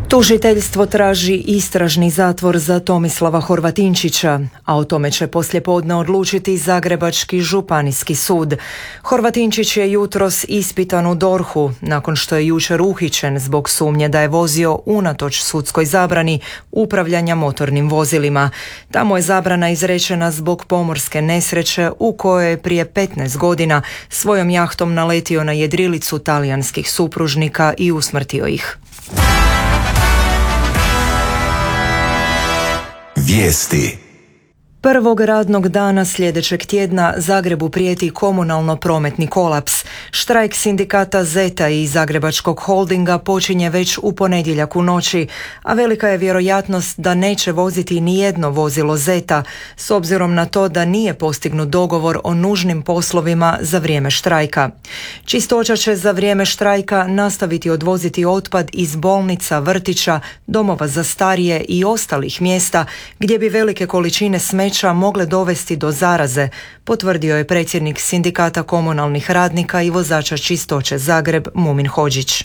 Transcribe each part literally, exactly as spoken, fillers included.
Tužiteljstvo traži istražni zatvor za Tomislava Horvatinčića, a o tome će poslijepodne odlučiti Zagrebački županijski sud. Horvatinčić je jutros ispitan u dorhu nakon što je jučer uhićen zbog sumnje da je vozio unatoč sudskoj zabrani upravljanja motornim vozilima. Tamo je zabrana izrečena zbog pomorske nesreće u kojoj je prije petnaest godina svojom jahtom naletio na jedrilicu talijanskih supružnika i usmrtio ih. Vijesti. Prvog radnog dana sljedećeg tjedna Zagrebu prijeti komunalno-prometni kolaps. Štrajk sindikata Zeta i Zagrebačkog holdinga počinje već u ponedjeljak u noći, a velika je vjerojatnost da neće voziti ni jedno vozilo Zeta, s obzirom na to da nije postignut dogovor o nužnim poslovima za vrijeme štrajka. Čistoća će za vrijeme štrajka nastaviti odvoziti otpad iz bolnica, vrtića, domova za starije i ostalih mjesta gdje bi velike količine smeća mogle dovesti do zaraze, potvrdio je predsjednik sindikata komunalnih radnika i vozača čistoće Zagreb Mumin Hodžić.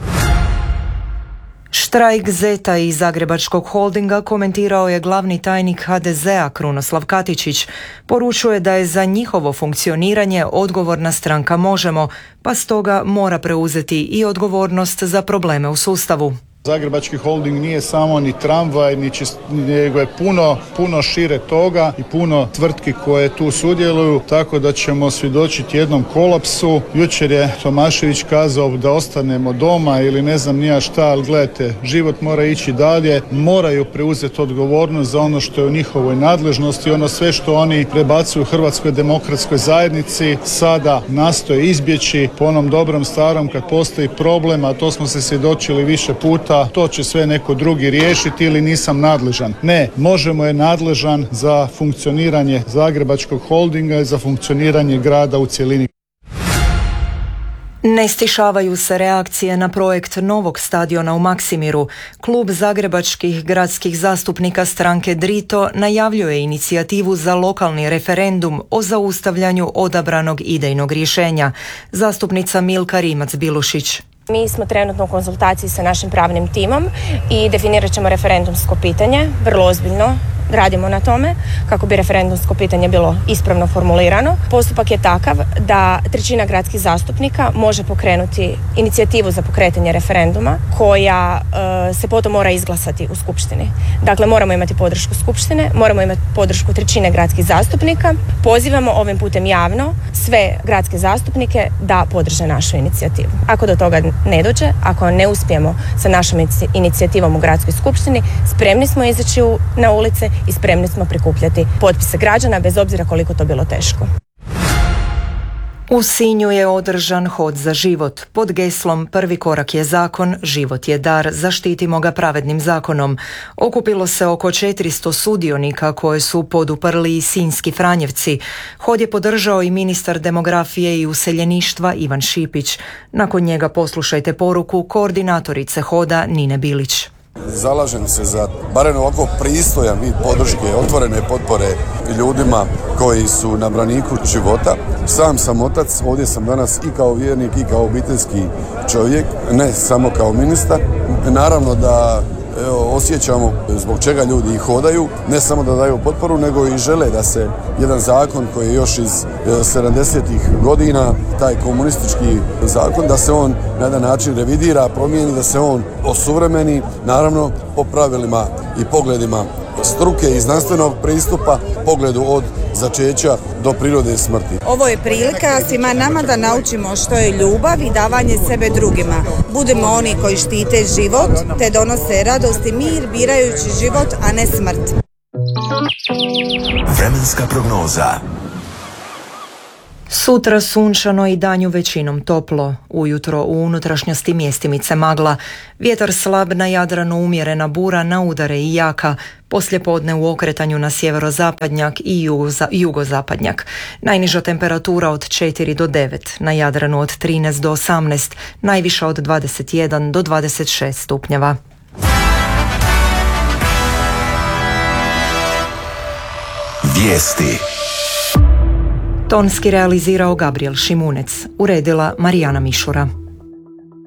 Štrajk Zeta i Zagrebačkog holdinga komentirao je glavni tajnik ha de zea Krunoslav Katičić. Poručuje da je za njihovo funkcioniranje odgovorna stranka Možemo, pa stoga mora preuzeti i odgovornost za probleme u sustavu. Zagrebački holding nije samo ni tramvaj, ni čist, nego je puno, puno šire toga i puno tvrtki koje tu sudjeluju, tako da ćemo svjedočiti jednom kolapsu. Jučer je Tomašević kazao da ostanemo doma ili ne znam nija šta, ali gledajte, život mora ići dalje, moraju preuzeti odgovornost za ono što je u njihovoj nadležnosti, ono sve što oni prebacuju Hrvatskoj demokratskoj zajednici, sada nastoje izbjeći po onom dobrom starom kad postoji problem, a to smo se svjedočili više puta, to će sve neko drugi riješiti ili nisam nadležan. Ne, Možemo je nadležan za funkcioniranje Zagrebačkog holdinga i za funkcioniranje grada u cjelini. Ne stišavaju se reakcije na projekt novog stadiona u Maksimiru. Klub zagrebačkih gradskih zastupnika stranke Drito najavljuje inicijativu za lokalni referendum o zaustavljanju odabranog idejnog rješenja. Zastupnica Milka Rimac-Bilušić. Mi smo trenutno u konzultaciji sa našim pravnim timom i definirat ćemo referendumsko pitanje, vrlo ozbiljno radimo na tome kako bi referendumsko pitanje bilo ispravno formulirano. Postupak je takav da trećina gradskih zastupnika može pokrenuti inicijativu za pokretanje referenduma koja e, se potom mora izglasati u skupštini. Dakle, moramo imati podršku skupštine, moramo imati podršku trećine gradskih zastupnika. Pozivamo ovim putem javno sve gradske zastupnike da podrže našu inicijativu. Ako do toga ne dođe, ako ne uspijemo sa našom inicijativom u gradskoj skupštini, spremni smo izaći na ulice i spremni smo prikupljati potpise građana bez obzira koliko to bilo teško. U Sinju je održan hod za život. Pod geslom Prvi korak je zakon, život je dar, zaštitimo ga pravednim zakonom. Okupilo se oko četiristo sudionika koje su poduprli i sinjski Franjevci. Hod je podržao i ministar demografije i useljeništva Ivan Šipić. Nakon njega poslušajte poruku koordinatorice hoda Nine Bilić. Zalažem se za barem ovako pristojan vid podrške, otvorene potpore ljudima koji su na braniku života. Sam sam otac, ovdje sam danas i kao vjernik i kao obiteljski čovjek, ne samo kao ministar. Naravno da evo, osjećamo zbog čega ljudi hodaju, ne samo da daju potporu, nego i žele da se jedan zakon koji je još iz sedamdesetih godina, taj komunistički zakon, da se on na jedan način revidira, promijeni, da se on osuvremeni, naravno po pravilima i pogledima struke i znanstvenog pristupa, pogledu od začeća do prirode smrti. Ovo je prilika svima nama da naučimo što je ljubav i davanje sebe drugima. Budemo oni koji štite život, te donose radost i mir birajući život, a ne smrt. Vremenska prognoza. Sutra sunčano i danju većinom toplo. Ujutro u unutrašnjosti mjestimice magla. Vjetar slab na Jadranu, umjerena bura, na udare i jaka. Poslijepodne u okretanju na sjeverozapadnjak i jugoza, jugozapadnjak. Najniža temperatura od četiri do devet, na Jadranu od trinaest do osamnaest, najviša od dvadeset jedan do dvadeset šest stupnjeva. Vijesti. Tonski realizirao Gabriel Šimunec, uredila Marijana Mišura.